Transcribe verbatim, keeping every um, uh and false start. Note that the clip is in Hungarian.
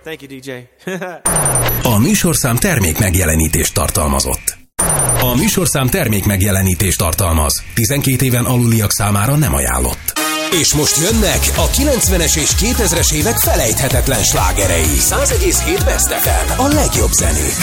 Thank you, dé dzsé. A műsorszám termék megjelenítést tartalmazott. A műsorszám termék megjelenítést tartalmaz. tizenkét éven aluliak számára nem ajánlott. És most jönnek a kilencvenes és kétezres évek felejthetetlen slágerei. száz egész hét Best ef em, a legjobb zenék.